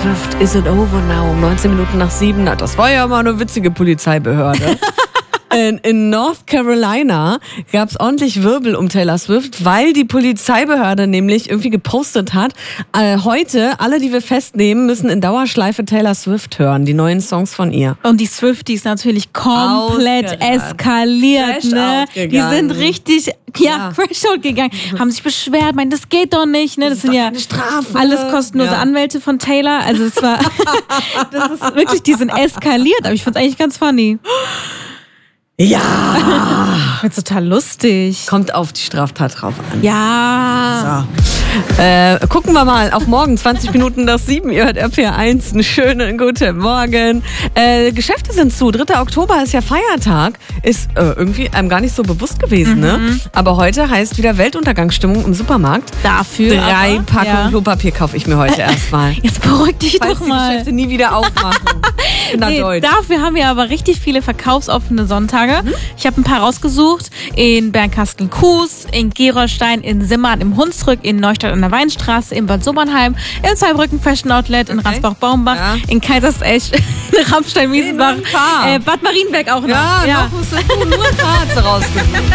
Swift, is it over now? 19 Minuten nach 7. Das war ja mal eine witzige Polizeibehörde. In North Carolina gab es ordentlich Wirbel um Taylor Swift, weil die Polizeibehörde nämlich irgendwie gepostet hat, heute, alle, die wir festnehmen, müssen in Dauerschleife Taylor Swift hören, die neuen Songs von ihr. Und die Swifties natürlich komplett eskaliert, ne? Die sind richtig, crash out gegangen, haben sich beschwert, meinen, das geht doch nicht, ne? Das sind ja Strafe. alles kostenlose Anwälte von Taylor, also es war, das ist wirklich, die sind eskaliert, aber ich fand's eigentlich ganz funny. Ja! Wird total lustig. Kommt auf die Straftat drauf an. Ja. So. Gucken wir mal auf morgen, 20 Minuten nach 7. Ihr hört RPR1. Einen schönen guten Morgen. Geschäfte sind zu. 3. Oktober ist ja Feiertag. Ist irgendwie einem gar nicht so bewusst gewesen, ne? Aber heute heißt wieder Weltuntergangsstimmung im Supermarkt. Dafür 3 Packungen Klopapier kaufe ich mir heute erstmal. Jetzt beruhig dich Falls doch die mal. Geschäfte nie wieder aufmachen. Deutsch. Dafür haben wir aber richtig viele verkaufsoffene Sonntage. Ich habe ein paar rausgesucht. In Bernkastel-Kues, in Gerolstein, in Simmern, im Hunsrück, in Neustadt an der Weinstraße, in Bad Sobernheim, in Zweibrücken Fashion Outlet, in Ransbach-Baumbach, in Kaisersesch, in Ramstein-Miesenbach, Bad Marienberg auch noch. Ja, noch musst du nur Karten rausgesucht.